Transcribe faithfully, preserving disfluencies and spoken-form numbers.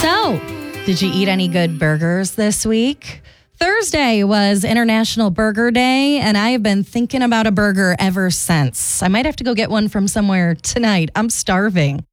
So, did you eat any good burgers this week? Thursday was International Burger Day, and I have been thinking about a burger ever since. I might have to go get one from somewhere tonight. I'm starving.